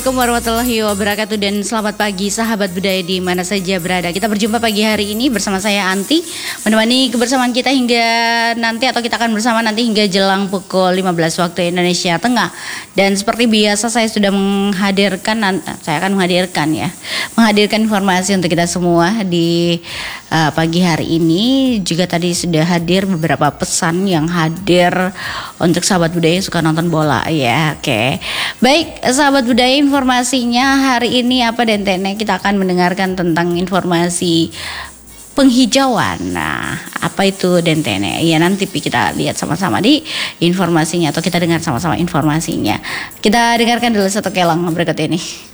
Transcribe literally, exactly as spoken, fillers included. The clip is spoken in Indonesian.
Assalamualaikum warahmatullahi wabarakatuh dan selamat pagi sahabat budaya di mana saja berada. Kita berjumpa pagi hari ini bersama saya Anti, menemani kebersamaan kita hingga nanti atau kita akan bersama nanti hingga jelang pukul lima belas waktu Indonesia Tengah. Dan seperti biasa saya sudah menghadirkan, saya akan menghadirkan ya, menghadirkan informasi untuk kita semua di uh, pagi hari ini. Juga tadi sudah hadir beberapa pesan yang hadir untuk sahabat budaya yang suka nonton bola ya. Oke, baik sahabat budaya, informasinya hari ini apa Dentene? Kita akan mendengarkan tentang informasi penghijauan. Nah, apa itu Dentene? Ya nanti kita lihat sama-sama di informasinya atau kita dengar sama-sama informasinya. Kita dengarkan dulu satu kelang berikut ini.